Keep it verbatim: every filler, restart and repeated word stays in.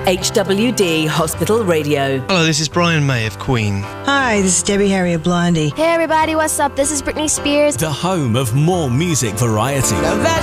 H W D Hospital Radio. Hello, this is Brian May of Queen. Hi, this is Debbie Harry of Blondie. Hey everybody, what's up? This is Britney Spears. The home of more music variety. Now that